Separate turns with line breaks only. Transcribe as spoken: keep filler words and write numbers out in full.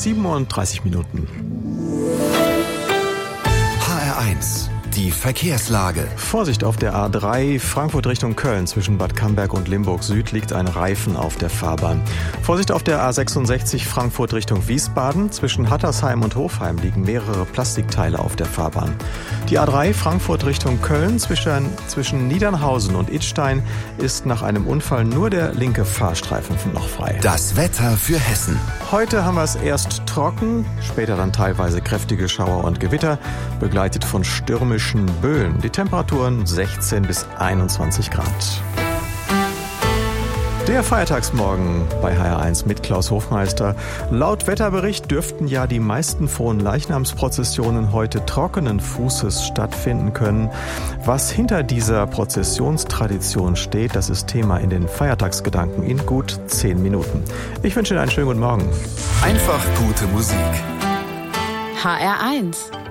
siebenunddreißig Minuten.
H R eins, die Verkehrslage.
Vorsicht auf der A drei, Frankfurt Richtung Köln. Zwischen Bad Camberg und Limburg Süd liegt ein Reifen auf der Fahrbahn. Vorsicht auf der A sechsundsechzig, Frankfurt Richtung Wiesbaden. Zwischen Hattersheim und Hofheim liegen mehrere Plastikteile auf der Fahrbahn. Die A drei, Frankfurt Richtung Köln. Zwischen, zwischen Niedernhausen und Idstein ist nach einem Unfall nur der linke Fahrstreifen noch frei.
Das Wetter für Hessen.
Heute haben wir es erst trocken, später dann teilweise kräftige Schauer und Gewitter, begleitet von stürmischen Böen. Die Temperaturen sechzehn bis einundzwanzig Grad. Der Feiertagsmorgen bei H R eins mit Klaus Hofmeister. Laut Wetterbericht dürften ja die meisten frohen Leichnamsprozessionen heute trockenen Fußes stattfinden können. Was hinter dieser Prozessionstradition steht, das ist Thema in den Feiertagsgedanken in gut zehn Minuten. Ich wünsche Ihnen einen schönen guten Morgen.
Einfach gute Musik.
H R eins